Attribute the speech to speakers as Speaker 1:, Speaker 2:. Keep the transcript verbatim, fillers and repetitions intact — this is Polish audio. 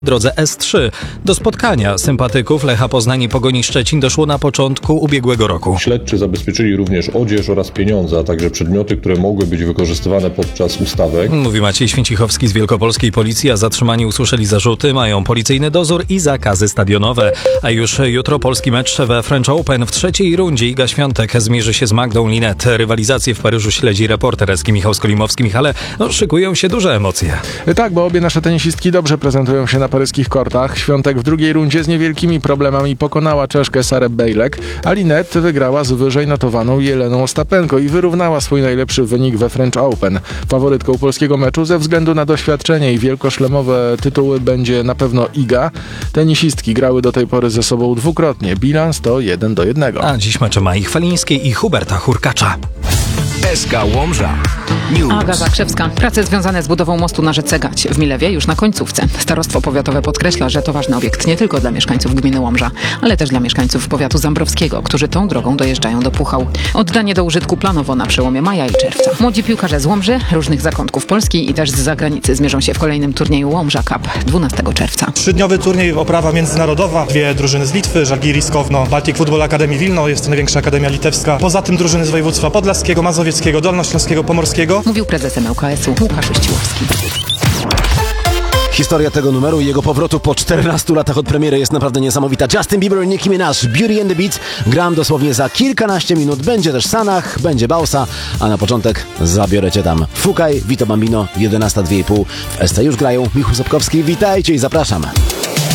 Speaker 1: drodze S trzy. Do spotkania sympatyków Lecha Poznań i Pogoni Szczecin doszło na początku ubiegłego roku.
Speaker 2: Śledczy zabezpieczyli również odzież oraz pieniądze, a także przedmioty, które mogły być wykorzystywane podczas ustawek.
Speaker 1: Mówi Maciej Święcichowski z Wielkopolskiej Policji, a zatrzymani usłyszeli zarzuty, mają policyjny dozór i zakazy stadionowe. A już jutro polski mecz we French Open. W trzeciej rundzie Iga Świątek zmierzy się z Magdą Linnet. Rywalizację w Paryżu śledzi reporter Eski Michał Skolimowski. Michale, no, szykują się duże emocje.
Speaker 3: Tak, bo obie nasze tenisistki dobrze prezentują się na paryskich kortach. Świątek w drugiej rundzie z niewielkimi problemami pokonała Czeszkę Sarę Bejlek, a Linnet wygrała z wyżej notowaną Jeleną Ostapenko i wyrównała swój najlepszy wynik we French Open. Faworytką polskiego meczu ze względu na doświadczenie i wielkoszlemowe tytuły będzie na pewno Iga. Tenisistki grały do tej pory ze sobą dwukrotnie. Bilans to jeden do jednego.
Speaker 1: A dziś mecze Mai Chwalińskiej i Huberta Hurkacza.
Speaker 4: S K Łomża News.
Speaker 5: Aga Zakrzewska. Prace związane z budową mostu na rzece Gać w Milewie już na końcówce. Starostwo powiatowe podkreśla, że to ważny obiekt nie tylko dla mieszkańców gminy Łomża, ale też dla mieszkańców powiatu zambrowskiego, którzy tą drogą dojeżdżają do Puchał. Oddanie do użytku planowo na przełomie maja i czerwca. Młodzi piłkarze z Łomży, różnych zakątków Polski i też z zagranicy zmierzą się w kolejnym turnieju Łomża Cup dwunastego czerwca.
Speaker 6: Trzydniowy turniej, oprawa międzynarodowa. Dwie drużyny z Litwy, Żalgiris Kowno, Baltic Football Academy Wilno, jest to największa akademia litewska. Poza tym drużyny z województwa podlaskiego, mazowieckiego, dolnośląskiego, pomorskiego.
Speaker 5: Mówił prezes M L K S u Łukasz Uściłowski.
Speaker 4: Historia tego numeru i jego powrotu po czternastu latach od premiery jest naprawdę niesamowita. Justin Bieber, Nicki Minaj, Beauty and the Beat. Gram dosłownie za kilkanaście minut. Będzie też Sanach, będzie Bausa, a na początek zabiorę cię tam. Fukaj, Vito Bambino, jedenasta dwie i pół. W S C już grają. Michał Sapkowski, witajcie i zapraszam.